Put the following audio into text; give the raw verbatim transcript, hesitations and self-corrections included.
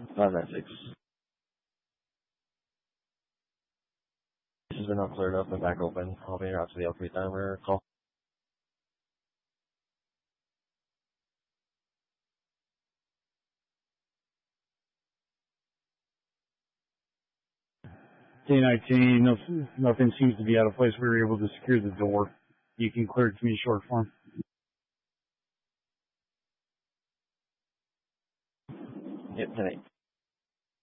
five nine six. This has been all cleared up and back open. I'll be out to the L three timer. Call. T nineteen, no, nothing seems to be out of place. We were able to secure the door. You can clear it to me short form. Yep, ten eight.